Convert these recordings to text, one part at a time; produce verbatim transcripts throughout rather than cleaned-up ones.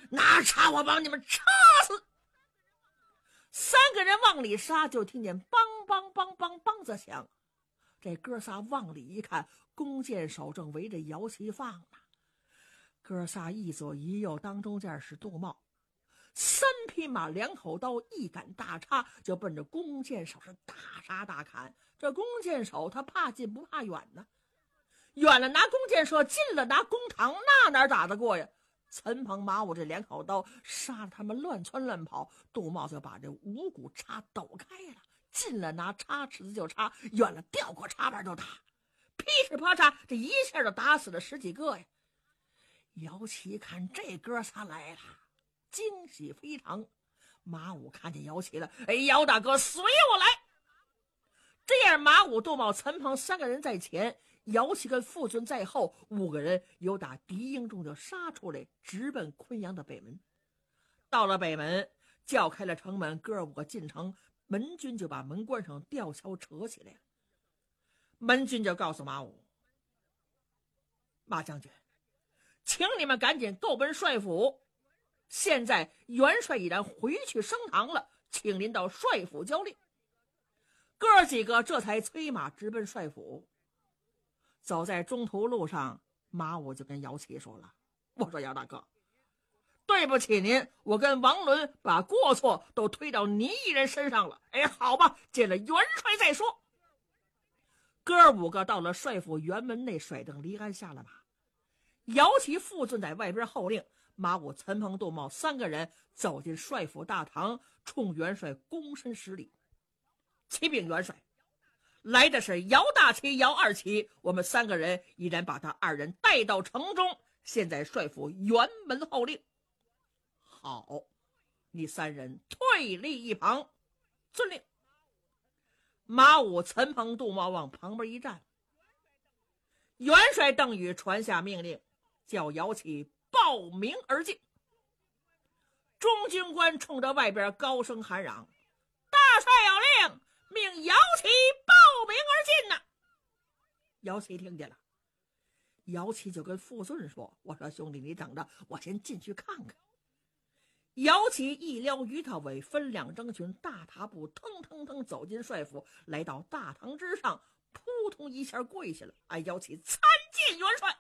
拿叉我帮你们插死！三个人往里杀，就听见梆梆梆梆梆子响。这哥仨往里一看，弓箭手正围着姚旗放呢。哥仨一左一右，当中间是杜茂，三匹马两口刀，一杆大叉，就奔着弓箭手是大杀大砍。这弓箭手他怕近不怕远呢，远了拿弓箭射，近了拿弓膛，那哪打得过呀？陈鹏、马武这两口刀杀得他们乱窜乱跑，杜茂就把这五股叉抖开了，近了拿叉尺子就插，远了调过插板就打，噼里啪嚓，这一下就打死了十几个呀！姚旗看这哥仨来了，惊喜非常。马武看见姚旗了，哎，姚大哥随我来。这样马武、杜茂、陈鹏三个人在前，姚旗跟傅尊在后，五个人由打敌营中就杀出来，直奔昆阳的北门。到了北门，叫开了城门，哥五个进城，门军就把门关上，吊桥扯起来了。门军就告诉马武：马将军，请你们赶紧够奔帅府，现在元帅已然回去升堂了，请您到帅府交令。哥几个这才催马直奔帅府。走在中途路上，马武就跟姚旗说了：我说姚大哥，对不起您，我跟王伦把过错都推到你一人身上了。哎，好吧，见了元帅再说。哥五个到了帅府辕门内，甩蹬离鞍下了马。姚旗、傅尊在外边候令，马武、陈鹏、杜茂三个人走进帅府大堂，冲元帅躬身施礼。启禀元帅，来的是姚大旗、姚二旗，我们三个人已然把他二人带到城中，现在帅府辕门候令。好，你三人退立一旁，遵令。马武、陈鹏、杜茂往旁边一站。元帅邓禹传下命令，叫姚旗报名而进。中军官冲着外边高声喊嚷：大帅有令，命姚旗报名而进呐！姚旗听见了，姚旗就跟傅顺说：我说兄弟，你等着，我先进去看看。姚旗一撩鱼头尾，分两征群，大踏步腾腾腾走进帅府，来到大堂之上，扑通一下跪下了。哎，姚旗参见元帅。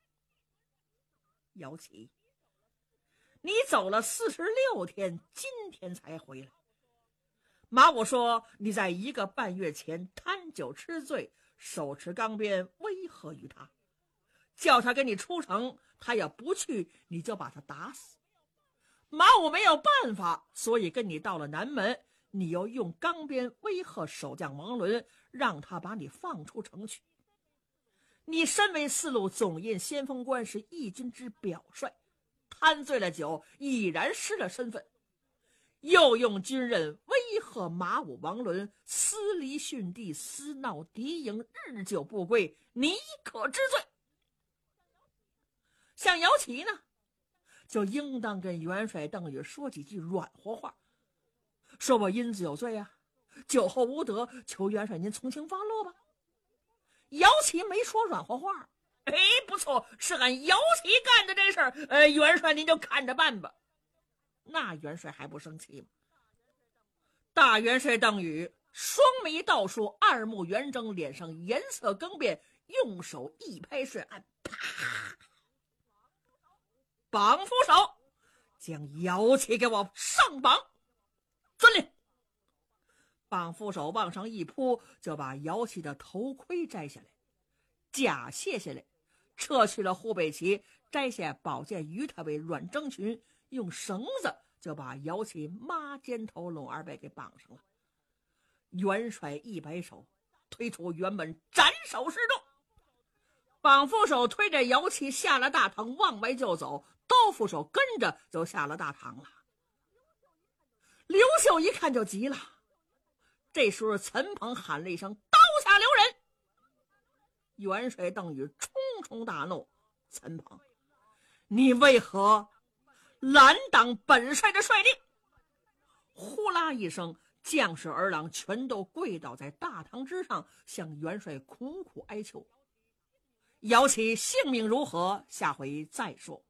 姚旗，你走了四十六天，今天才回来。马武说你在一个半月前贪酒吃醉，手持钢鞭威吓于他，叫他跟你出城，他要不去，你就把他打死。马武没有办法，所以跟你到了南门，你又用钢鞭威吓守将王伦，让他把你放出城去。你身为四路总印先锋官，是义军之表率，贪醉了酒，已然失了身份，又用军人威吓马武、王伦，私离训弟，私闹敌营，日久不归，你可知罪？像姚旗呢，就应当跟元帅邓禹说几句软和话，说我因子有罪啊，酒后无德，求元帅您从轻发落吧。姚旗没说软和话，哎，不错，是俺姚旗干的这事儿，呃，元帅您就看着办吧。那元帅还不生气吗？大元帅邓禹双眉倒竖，二目圆睁，脸上颜色更变，用手一拍水案，啪，绑扶手，将姚旗给我上绑。遵令。绑扶手往上一扑，就把姚旗的头盔摘下来，甲卸下来，撤去了护背旗，摘下宝剑鱼头尾软征裙，用绳子就把姚旗抹肩头拢二背给绑上了。元帅一摆手，推出辕门，斩首示众。绑扶手推着姚旗下了大堂，往外就走，刀斧手跟着就下了大堂了。刘秀一看就急了，这时候陈鹏喊了一声：刀下留人！元帅邓禹冲冲大怒：陈鹏，你为何拦挡本帅的帅令？呼啦一声，将士儿郎全都跪倒在大堂之上，向元帅苦苦哀求。姚旗性命如何，下回再说。